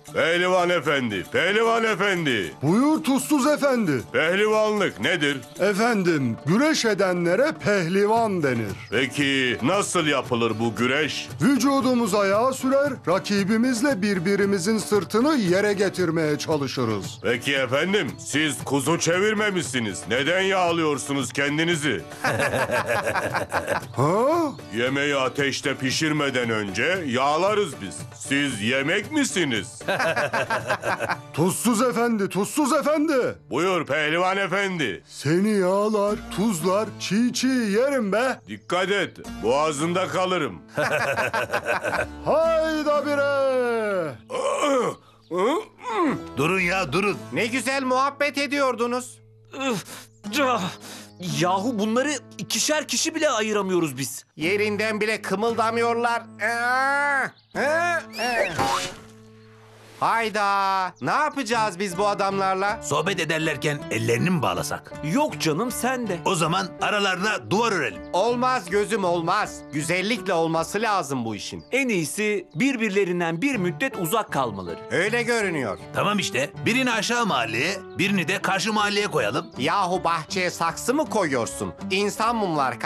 Pehlivan efendi, pehlivan efendi. Buyur Tuzsuz Efendi. Pehlivanlık nedir? Efendim, güreş edenlere pehlivan denir. Peki nasıl yapılır bu güreş? Vücudumuza yağ sürer, rakibimizle birbirimizin sırtını yere getirmeye çalışırız. Peki efendim, siz kuzu çevirmemişsiniz. Neden yağlıyorsunuz kendinizi? Ha? Yemeği ateşte pişirmeden önce yağlarız biz. Siz yemek misiniz? Tuzsuz Efendi, Tuzsuz Efendi. Buyur pehlivan efendi. Seni yağlar, tuzlar, çiğ çiğ yerim be. Dikkat et, boğazında kalırım. Hayda bire. Durun ya durun. Ne güzel muhabbet ediyordunuz. Yahu bunları ikişer kişi bile ayıramıyoruz biz. Yerinden bile kımıldamıyorlar. Hayda! Ne yapacağız biz bu adamlarla? Sohbet ederlerken ellerini mi bağlasak? Yok canım sen de. O zaman aralarına duvar örelim. Olmaz gözüm olmaz. Güzellikle olması lazım bu işin. En iyisi birbirlerinden bir müddet uzak kalmaları. Öyle görünüyor. Tamam işte. Birini aşağı mahalleye, birini de karşı mahalleye koyalım. Yahu bahçeye saksı mı koyuyorsun? İnsan mumlar